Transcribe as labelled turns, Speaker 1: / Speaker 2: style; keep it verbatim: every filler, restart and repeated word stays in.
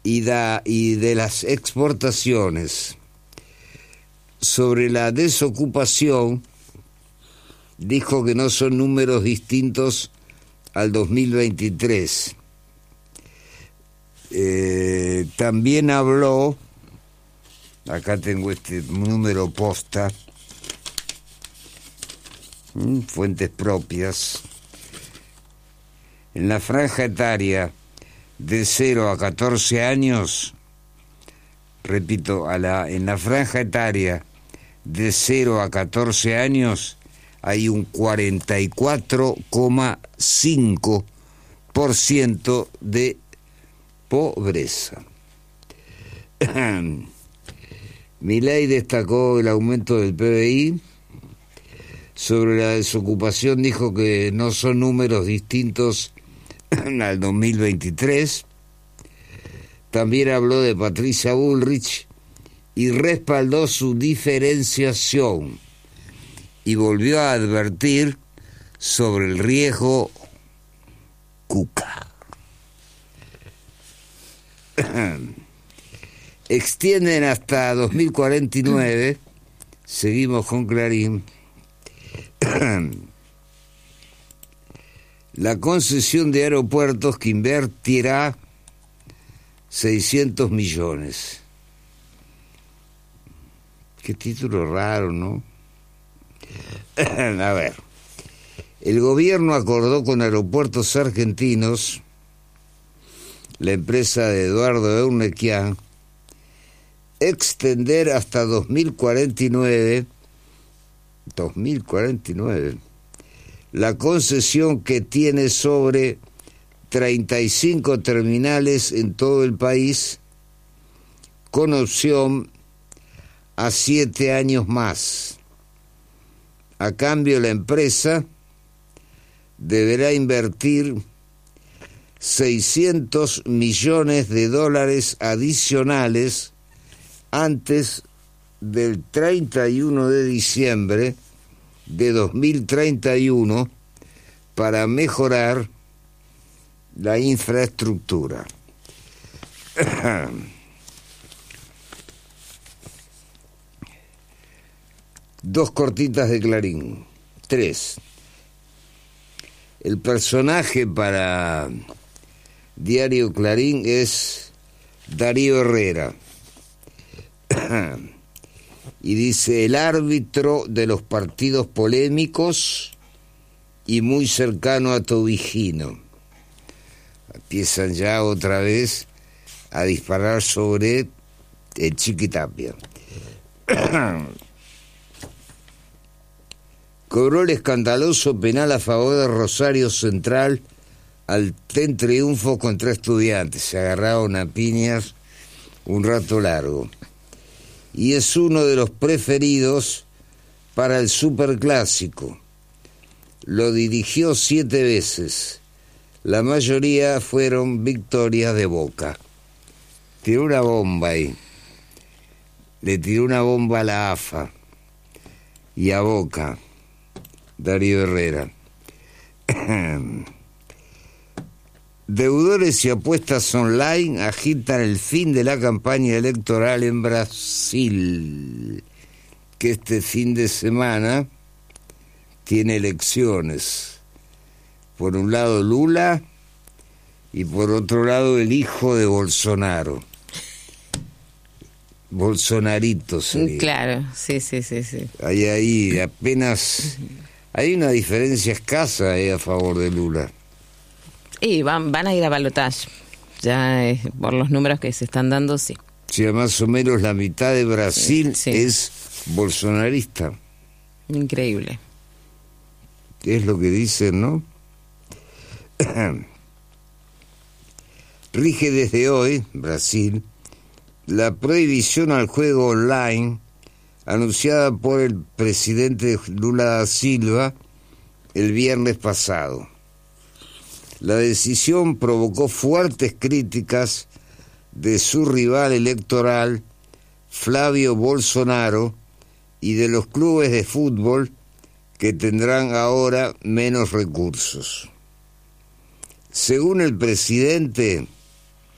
Speaker 1: y, da, y de las exportaciones. Sobre la desocupación, dijo que no son números distintos al dos mil veintitrés. Eh, también habló, acá tengo este número posta, fuentes propias, en la franja etaria de cero a catorce años, repito, a la, en la franja etaria de cero a catorce años hay un cuarenta y cuatro coma cinco por ciento de pobreza. Milei destacó el aumento del P B I. Sobre la desocupación dijo que no son números distintos al dos mil veintitrés. También habló de Patricia Bullrich y respaldó su diferenciación y volvió a advertir sobre el riesgo Cuca. Extienden hasta dos mil cuarenta y nueve, seguimos con Clarín, la concesión de aeropuertos que invertirá seiscientos millones. Qué título raro, ¿no? A ver, el gobierno acordó con Aeropuertos Argentinos, la empresa de Eduardo Euneikian, extender hasta dos mil cuarenta y nueve, dos mil cuarenta y nueve, la concesión que tiene sobre treinta y cinco terminales en todo el país, con opción a siete años más. A cambio, la empresa deberá invertir seiscientos millones de dólares adicionales antes del treinta y uno de diciembre de dos mil treinta y uno para mejorar la infraestructura. Dos cortitas de Clarín. Tres. El personaje para Diario Clarín es Darío Herrera. Y dice: el árbitro de los partidos polémicos y muy cercano a Tobijino. Empiezan ya otra vez a disparar sobre el Chiquitapia. Cobró el escandaloso penal a favor de Rosario Central al ten triunfo contra Estudiantes. Se agarraron a piñas un rato largo. Y es uno de los preferidos para el Superclásico. Lo dirigió siete veces. La mayoría fueron victorias de Boca. Tiró una bomba ahí. Le tiró una bomba a la A F A y a Boca. Darío Herrera. Deudores y apuestas online agitan el fin de la campaña electoral en Brasil, que este fin de semana tiene elecciones. Por un lado Lula y por otro lado el hijo de Bolsonaro. Bolsonarito sería.
Speaker 2: Claro, sí, sí, sí, sí.
Speaker 1: Hay ahí apenas... Hay una diferencia escasa eh, a favor de Lula.
Speaker 2: Y van, van a ir a balotaje. Ya eh, por los números que se están dando, sí.
Speaker 1: Sí, más o menos la mitad de Brasil
Speaker 2: sí.
Speaker 1: es bolsonarista.
Speaker 2: Increíble.
Speaker 1: Es lo que dicen, ¿no? Rige desde hoy, Brasil, la prohibición al juego online anunciada por el presidente Lula da Silva el viernes pasado. La decisión provocó fuertes críticas de su rival electoral, Flavio Bolsonaro, y de los clubes de fútbol que tendrán ahora menos recursos. Según el presidente,